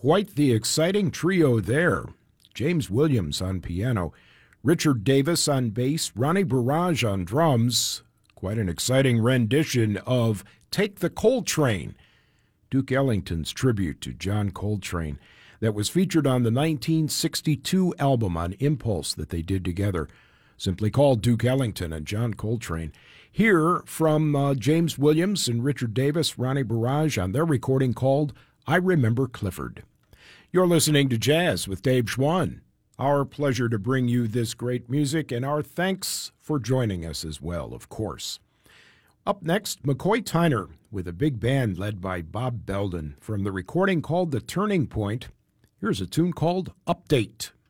Quite the exciting trio there. James Williams on piano, Richard Davis on bass, Ronnie Barrage on drums. Quite an exciting rendition of Take the Coltrane, Duke Ellington's tribute to John Coltrane, that was featured on the 1962 album on Impulse that they did together, simply called Duke Ellington and John Coltrane. Here from James Williams and Richard Davis, Ronnie Barrage on their recording called I Remember Clifford. You're listening to Jazz with Dave Schwann. Our pleasure to bring you this great music, and our thanks for joining us as well, of course. Up next, McCoy Tyner with a big band led by Bob Belden from the recording called The Turning Point. Here's a tune called Update.